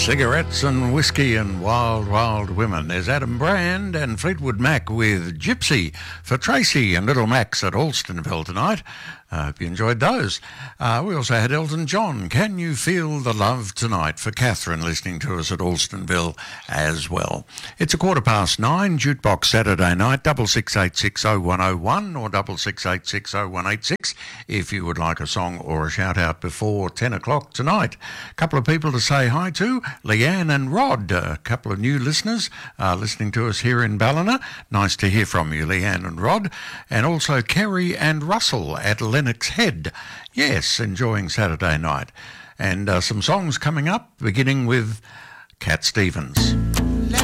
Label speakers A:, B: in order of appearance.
A: Cigarettes and whiskey and wild, wild women. There's Adam Brand and Fleetwood Mac with Gypsy for Tracy and Little Max at Alstonville tonight. I hope you enjoyed those. We also had Elton John, Can You Feel the Love Tonight, for Catherine listening to us at Alstonville as well. It's 9:15, Jukebox Saturday night, 66860101 or 66860186 if you would like a song or a shout out before 10 o'clock tonight. A couple of people to say hi to, Leanne and Rod, a couple of new listeners listening to us here in Ballina. Nice to hear from you, Leanne and Rod. And also Kerry and Russell at Lennox Head. Yes, enjoying Saturday night. And some songs coming up, beginning with Cat Stevens.